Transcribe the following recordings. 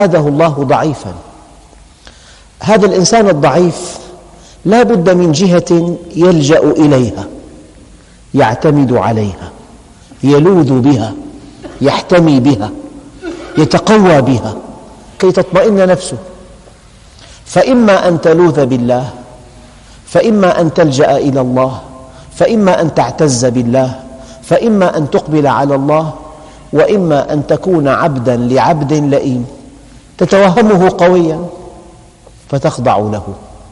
أراده الله ضعيفا. هذا الإنسان الضعيف لا بد من جهة يلجأ إليها، يعتمد عليها، يلوذ بها، يحتمي بها، يتقوى بها كي تطمئن نفسه. فإما أن تلوذ بالله، فإما أن تلجأ إلى الله، فإما أن تعتز بالله، فإما أن تقبل على الله، وإما أن تكون عبداً لعبد لئيم تتوهمه قوياً فتخضع له،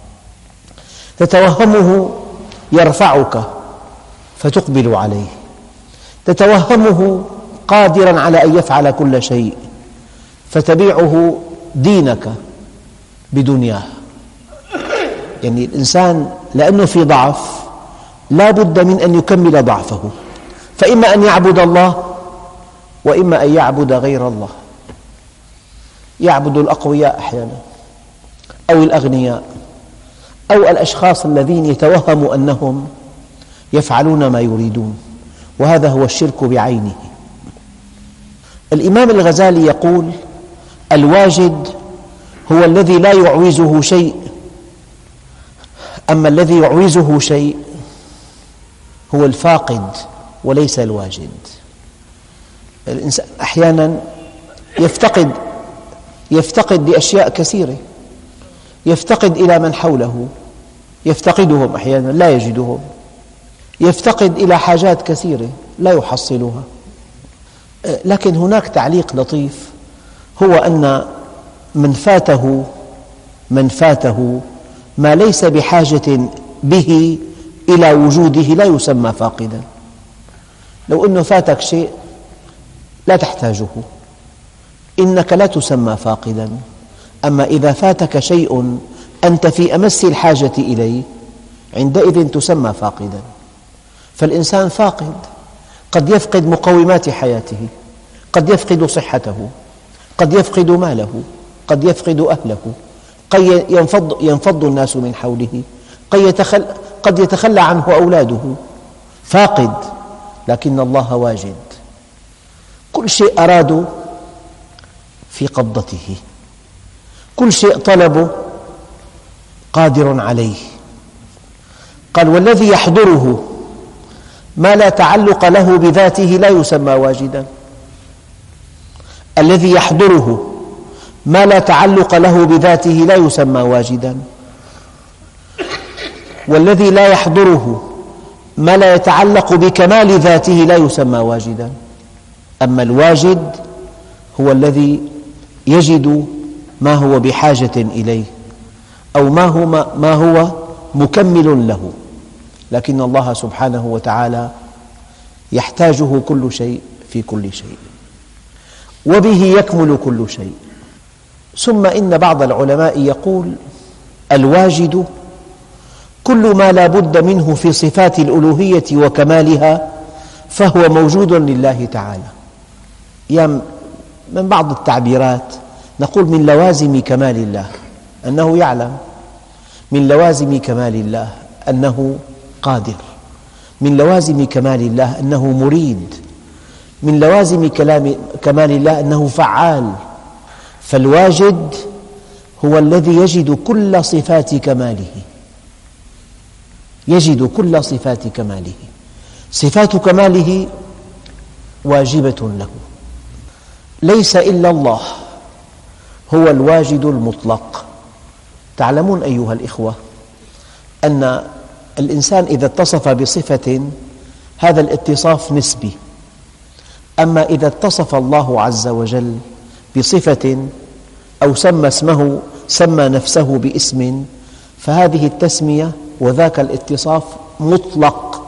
تتوهمه يرفعك فتقبل عليه، تتوهمه قادراً على أن يفعل كل شيء فتبيعه دينك بدنياه. يعني الإنسان لأنه في ضعف لا بد من أن يكمل ضعفه، فإما أن يعبد الله وإما أن يعبد غير الله. يعبد الأقوياء أحيانا أو الأغنياء أو الأشخاص الذين يتوهموا أنهم يفعلون ما يريدون، وهذا هو الشرك بعينه. الإمام الغزالي يقول: الواجد هو الذي لا يعوزه شيء، أما الذي يعوزه شيء هو الفاقد وليس الواجد. الإنسان أحيانا يفتقد لأشياء كثيرة، يفتقد إلى من حوله، يفتقدهم أحيانا لا يجدهم، يفتقد إلى حاجات كثيرة لا يحصلها. لكن هناك تعليق لطيف، هو أن من فاته ما ليس بحاجة به إلى وجوده لا يسمى فاقدا. لو أنه فاتك شيء لا تحتاجه إنك لا تسمى فاقدا، أما إذا فاتك شيء أنت في أمس الحاجة إليه عندئذ تسمى فاقدا. فالإنسان فاقد، قد يفقد مقومات حياته، قد يفقد صحته، قد يفقد ماله، قد يفقد أهله، قد ينفض الناس من حوله، قد يتخلى عنه أولاده. فاقد، لكن الله واجد. كل شيء أراده في قبضته، كل شيء طلبه قادر عليه. قال: والذي يحضره ما لا تعلق له بذاته لا يسمى واجدا. الذي يحضره ما لا تعلق له بذاته لا يسمى واجدا، والذي لا يحضره ما لا يتعلق بكمال ذاته لا يسمى واجدا. أما الواجد هو الذي يجد ما هو بحاجة إليه أو ما هو مكمل له، لكن الله سبحانه وتعالى يحتاجه كل شيء في كل شيء، وبه يكمل كل شيء. ثم إن بعض العلماء يقول: الواجد كل ما لا بد منه في صفات الألوهية وكمالها فهو موجود لله تعالى. من بعض التعبيرات نقول: من لوازم كمال الله أنه يعلم، من لوازم كمال الله أنه قادر، من لوازم كمال الله أنه مريد، من لوازم كمال الله أنه فعال. فالواجد هو الذي يجد كل صفات كماله، يجد كل صفات كماله. صفات كماله واجبة له. ليس إلا الله هو الواجد المطلق. تعلمون أيها الإخوة أن الإنسان إذا اتصف بصفة هذا الاتصاف نسبي، أما إذا اتصف الله عز وجل بصفة أو سمى نفسه باسم فهذه التسمية وذاك الاتصاف مطلق.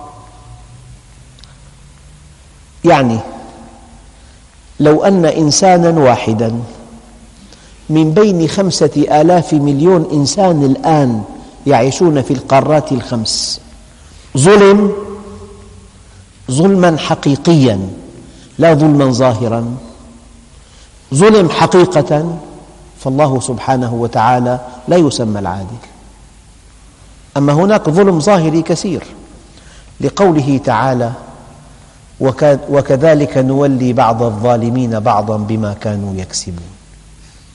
يعني لو أن إنسانا واحدا من بين 5,000 مليون إنسان الآن يعيشون في القارات الخمس ظلم ظلما حقيقيا لا ظلما ظاهرا، ظلم حقيقة، فالله سبحانه وتعالى لا يسمى العادل. أما هناك ظلم ظاهري كثير، لقوله تعالى: وكذلك نولي بعض الظالمين بعضا بما كانوا يكسبون.